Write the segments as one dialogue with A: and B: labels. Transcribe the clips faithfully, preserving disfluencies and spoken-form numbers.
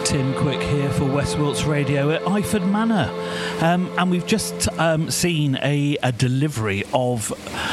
A: Tim Quick here for West Wilts Radio at Iford Manor, um, and we've just um, seen a, a delivery of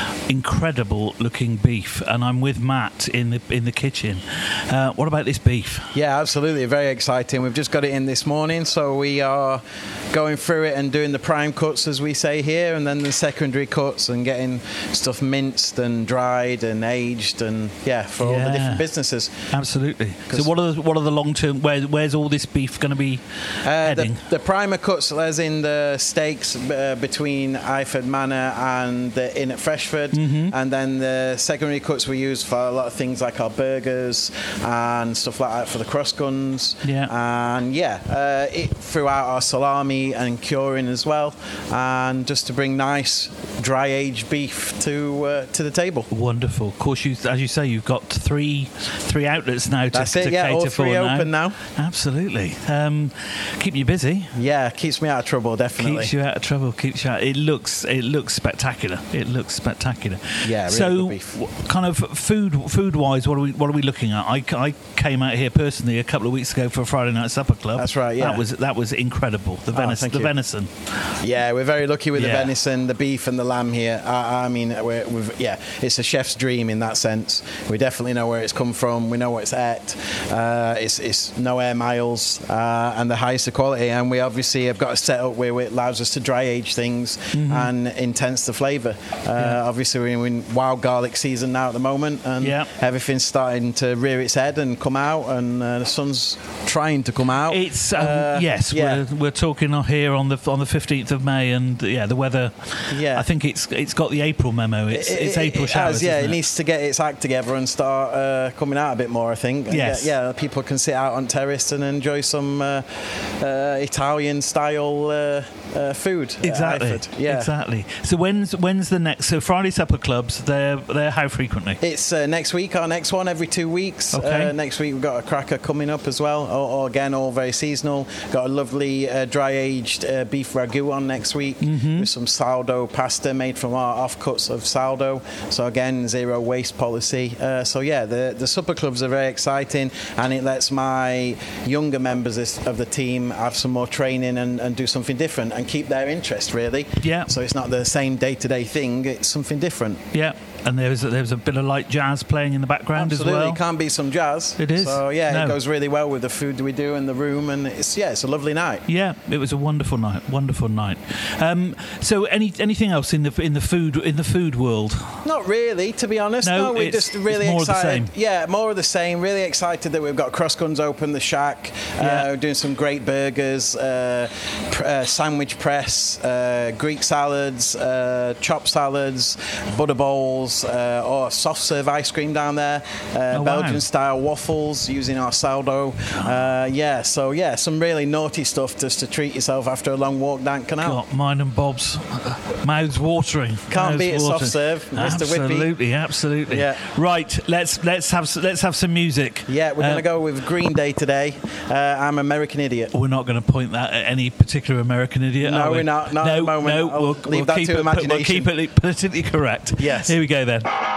A: incredible looking beef, and I'm with Matt in the in the kitchen. Uh, what about this beef?
B: Yeah, absolutely, very exciting. We've just got it in this morning, so we are going through it and doing the prime cuts, as we say here, and then the secondary cuts, and getting stuff minced and dried and aged, and yeah, for yeah. all the different businesses.
A: Absolutely. So what are the, what are the long term? Where, where's all this beef going to be uh, heading?
B: The, the primer cuts, as in the steaks uh, between Iford Manor and the Inn at Freshford, mm-hmm. and then the secondary cuts we use for a lot of things like our burgers and stuff like that for the cross guns.
A: Yeah.
B: And yeah, uh, it throughout our salami and curing as well, and just to bring nice dry aged beef to uh, to the table.
A: Wonderful. Of course, you, as you say, you've got three three outlets now to,
B: That's it,
A: to
B: yeah,
A: cater
B: all three
A: for
B: open now.
A: now. Absolutely. Um, keep you busy.
B: Yeah, keeps me out of trouble, definitely.
A: Keeps you out of trouble. Keeps you out. It looks it looks spectacular. It looks spectacular.
B: Yeah. Really
A: so,
B: good beef.
A: w- kind of food food wise, what are we what are we looking at? I, I came out here personally a couple of weeks ago for a Friday night supper club.
B: That's right. Yeah.
A: That was that was incredible. The venison.
B: Oh,
A: the venison.
B: Yeah, we're very lucky with
A: yeah.
B: the venison, the beef, and the lamb here. I, I mean, we're, we've, yeah, it's a chef's dream in that sense. We definitely know where it's come from. We know what it's at. Uh, it's, it's no air miles uh, and the highest of quality. And we obviously have got a setup where it allows us to dry age things mm-hmm. and intense the flavour. Uh, yeah. Obviously, we're in wild garlic season now at the moment, and
A: yeah.
B: everything's starting to rear its head and come out, and uh, the sun's trying to come out.
A: It's um,
B: uh,
A: yes,
B: yeah.
A: we're, we're talking here on the on the fifteenth of May, and yeah, the weather.
B: Yeah,
A: I think it's it's got the April memo. It's it, it's April
B: it
A: showers.
B: Has, yeah,
A: isn't
B: it,
A: it
B: needs to get its act together and start uh, coming out a bit more, I think.
A: Yes.
B: Yeah, yeah, people can sit out on terrace and enjoy some uh, uh, Italian style uh, uh, food.
A: Exactly.
B: Yeah.
A: Exactly. So when's when's the next? So Friday supper clubs. They're they're how frequently?
B: It's uh, next week. Our next one every two weeks.
A: Okay.
B: Uh, next week we've got a cracker coming up as well. Or, or again, all very seasonal. Got a lovely uh, dry aged uh, beef ragu on next week mm-hmm. with some sourdough pasta made from our offcuts of sourdough. So again, zero waste policy. Uh, so yeah, the the supper clubs are very exciting, and it lets my younger members of the team have some more training and, and do something different and keep their interest really.
A: Yeah.
B: So it's not the same day-to-day thing. It's something different.
A: Yeah. And there's a, there's a bit of light jazz playing in the background
B: Absolutely.
A: as well.
B: It can't be some jazz.
A: It is.
B: So yeah,
A: no.
B: it goes really well with the food we do in the room, and it's yeah, it's a lovely night.
A: Yeah, it was a wonderful night. Wonderful night. Um, so any anything else in the in the food in the food world?
B: Not really, to be honest.
A: No,
B: no we're
A: it's,
B: just really
A: it's more
B: excited.
A: Of the same.
B: Yeah, more of the same. Really excited that we've got Cross Guns open, the shack.
A: Yeah.
B: Uh, we're doing some great burgers, uh, pr- uh, sandwich press, uh, Greek salads, uh, chopped salads, butter bowls, uh, or soft serve ice cream down there, uh,
A: oh,
B: Belgian
A: wow.
B: style waffles using our sourdough. Uh, yeah, so yeah, some really naughty stuff just to treat yourself after a long walk down canal.
A: God, mine and Bob's mouths watering.
B: Can't
A: mouths
B: beat a
A: watering.
B: soft serve, Mister Whippy.
A: Absolutely, absolutely.
B: Yeah.
A: Right, let's let's have let's have some music.
B: Yeah, we're
A: uh,
B: going to go with Green Day today. Uh, I'm American Idiot.
A: We're not going to point that at any particular American idiot.
B: No,
A: are we?
B: we're not. Not
A: no,
B: at the moment.
A: No,
B: I'll
A: we'll,
B: leave
A: we'll
B: that
A: keep
B: to
A: it,
B: imagination.
A: We'll keep it politically correct.
B: Yes.
A: Here we go then.